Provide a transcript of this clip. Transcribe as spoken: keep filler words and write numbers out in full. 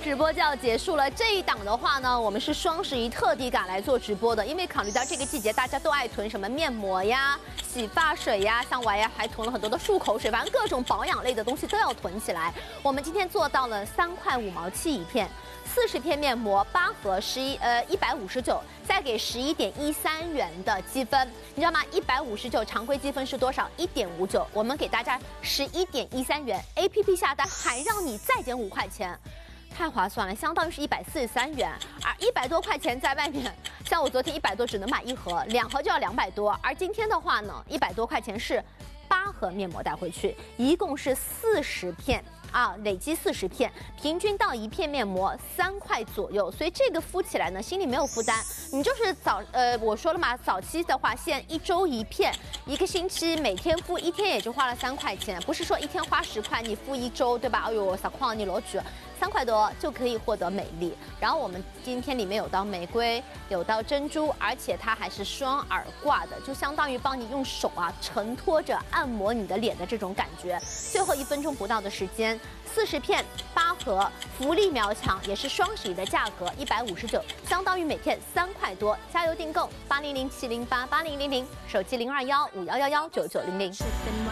直播就要结束了。这一档的话呢，我们是双十一特地赶来做直播的，因为考虑到这个季节大家都爱囤什么面膜呀、洗发水呀，像我呀还囤了很多的漱口水，反正各种保养类的东西都要囤起来。我们今天做到了三块五毛七一片。 四十片面膜，八盒十一呃一百五十九，再给十一点一三元的积分，你知道吗？一百五十九常规积分是多少？一点五九，我们给大家十一点一三元 ，A P P 下单还让你再减五块钱，太划算了，相当于是一百四十三元，而一百多块钱在外面，像我昨天一百多只能买一盒，两盒就要两百多，而今天的话呢，一百多块钱是八盒面膜带回去，一共是四十片。 啊，累积四十片，平均到一片面膜三块左右，所以这个敷起来呢，心里没有负担。你就是早呃，我说了嘛，早期的话，现在一周一片，一个星期每天敷，一天也就花了三块钱，不是说一天花十块你敷一周，对吧？哎呦，傻矿你罗举。 三块多就可以获得美丽，然后我们今天里面有到玫瑰，有到珍珠，而且它还是双耳挂的，就相当于帮你用手啊承托着按摩你的脸的这种感觉。最后一分钟不到的时间，四十片八盒，福利秒抢，也是双十一的价格一百五十九，相当于每片三块多。加油订购八零零七零八八零零零，手机零二幺五幺幺幺九九零零。